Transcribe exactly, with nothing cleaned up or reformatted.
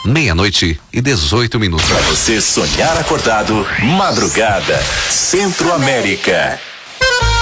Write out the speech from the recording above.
meia-noite e dezoito minutos. Pra você sonhar acordado, madrugada, Centro-América.